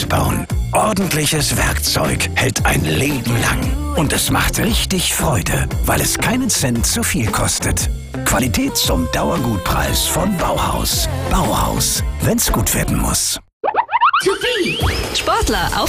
bauen. Ordentliches Werkzeug hält ein Leben lang. Und es macht richtig Freude, weil es keinen Cent zu viel kostet. Qualität zum Dauergutpreis von Bauhaus. Bauhaus, wenn's gut werden muss. Sportler auf